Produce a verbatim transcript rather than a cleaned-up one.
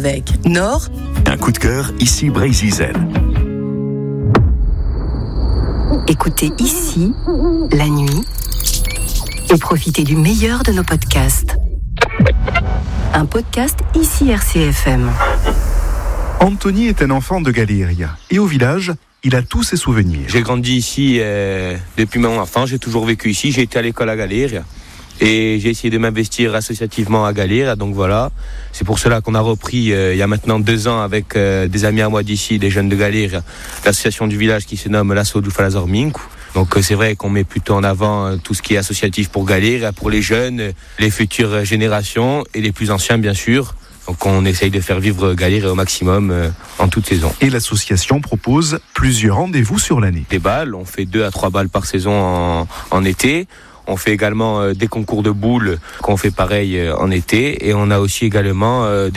avec Nord. Un coup de cœur, ici Brésil. Écoutez ici, la nuit, et profitez du meilleur de nos podcasts. Un podcast ici R C F M. Anthony est un enfant de Galéria. Et au village, il a tous ses souvenirs. J'ai grandi ici euh, depuis mon enfance, j'ai toujours vécu ici. J'ai été à l'école à Galéria. Et j'ai essayé de m'investir associativement à Galéria. Donc voilà, c'est pour cela qu'on a repris euh, il y a maintenant deux ans avec euh, des amis à moi d'ici, des jeunes de Galéria, l'association du village qui se nomme l'Asso du Falazorminku. Donc euh, c'est vrai qu'on met plutôt en avant euh, tout ce qui est associatif pour Galéria, pour les jeunes, euh, les futures générations et les plus anciens bien sûr. Donc on essaye de faire vivre Galéria au maximum euh, en toute saison. Et l'association propose plusieurs rendez-vous sur l'année. Des balles, on fait deux à trois balles par saison en, en été. On fait également euh, des concours de boules qu'on fait pareil euh, en été. Et on a aussi également euh, des